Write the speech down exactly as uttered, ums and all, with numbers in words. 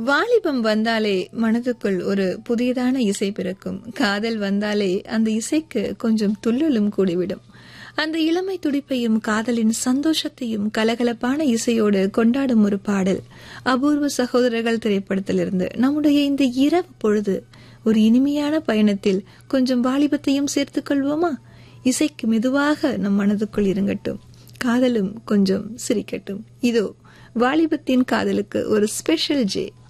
வாலிபம் வந்தாலே மனதுக்குள் ஒரு புதியதான இசை பிறக்கும். காதல் வந்தாலே அந்த இசைக்கு கொஞ்சம் துள்ளலும் கூடிவிடும். அந்த இளமை துடிப்பையும் காதலின் சந்தோஷத்தையும் கலகலப்பான இசையோடு கொண்டாடும் ஒரு பாடல் அபூர்வ சகோதரர்கள் திரைப்படத்திலிருந்து. நம்முடைய இந்த இரவு பொழுது ஒரு இனிமையான பயணத்தில் கொஞ்சம் வாலிபத்தையும் சேர்த்துக் கொள்வோமா? இசைக்கு மெதுவாக நம் மனதுக்குள் இறங்கட்டும், காதலும் கொஞ்சம் சிரிக்கட்டும். இதோ வாலிபத்தின் காதலுக்கு ஒரு ஸ்பெஷல் ஜே.